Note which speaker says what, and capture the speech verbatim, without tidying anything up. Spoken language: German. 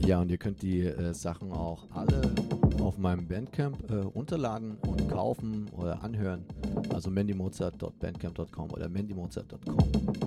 Speaker 1: ja, und ihr könnt die äh, Sachen auch alle auf meinem Bandcamp äh, runterladen und kaufen oder anhören. Also mandymozart punkt bandcamp punkt com oder mandymozart punkt com.